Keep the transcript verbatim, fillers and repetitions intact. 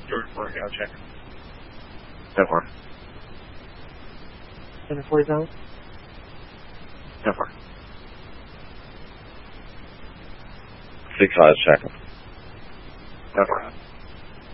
George four, I'll check. ten four. Center four is out. ten four. six five, check. ten four.